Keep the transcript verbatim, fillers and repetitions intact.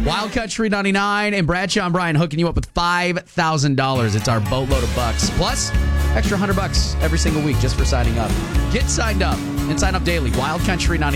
Wild Country ninety-nine and Bradshaw and Brian hooking you up with five thousand dollars. It's our boatload of bucks. Plus, extra one hundred bucks every single week just for signing up. Get signed up and sign up daily. Wild Country ninety-nine.